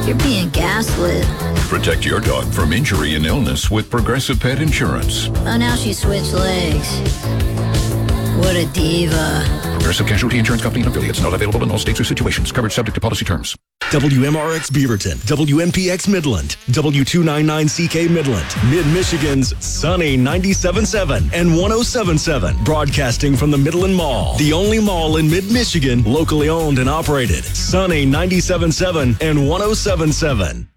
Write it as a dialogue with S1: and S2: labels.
S1: You're being gaslit.
S2: Protect your dog from injury and illness with Progressive Pet Insurance.
S1: Oh, now she switched legs. What a diva.
S2: Progressive Casualty Insurance Company and affiliates. Not available in all states or situations. Coverage subject to policy terms.
S3: WMRX Beaverton, WMPX Midland, W299CK Midland, Mid-Michigan's Sunny 97.7 and 107.7, broadcasting from the Midland Mall, the only mall in Mid-Michigan, locally owned and operated. Sunny 97.7 and 107.7.